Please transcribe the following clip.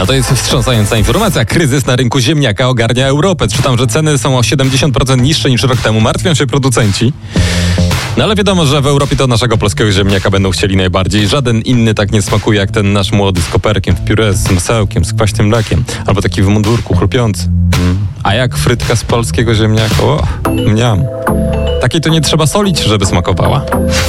No to jest wstrząsająca informacja. Kryzys na rynku ziemniaka ogarnia Europę. Czytam, że ceny są o 70% niższe niż rok temu. Martwią się producenci. No ale wiadomo, że w Europie to naszego polskiego ziemniaka będą chcieli najbardziej. Żaden inny tak nie smakuje jak ten nasz młody z koperkiem, w pióre, z masełkiem, z kwaśnym mlekiem. Albo taki w mundurku, chrupiący. A jak frytka z polskiego ziemniaka? O, mniam. Takiej to nie trzeba solić, żeby smakowała.